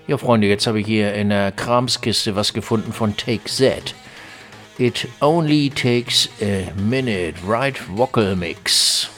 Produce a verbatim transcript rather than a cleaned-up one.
Ja, Freunde, jetzt habe ich hier in der Kramskiste was gefunden von Take That. It only takes a minute, right? Vocal Mix.